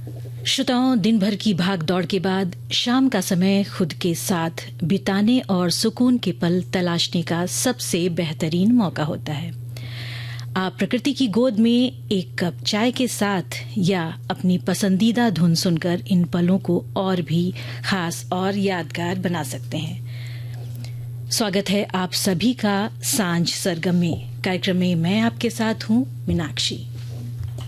श्रोताओं, दिन भर की भाग दौड़ के बाद शाम का समय खुद के साथ बिताने और सुकून के पल तलाशने का सबसे बेहतरीन मौका होता है। आप प्रकृति की गोद में एक कप चाय के साथ या अपनी पसंदीदा धुन सुनकर इन पलों को और भी खास और यादगार बना सकते हैं। स्वागत है आप सभी का सांझ सरगम में। कार्यक्रम में मैं आपके साथ हूं मीनाक्षी।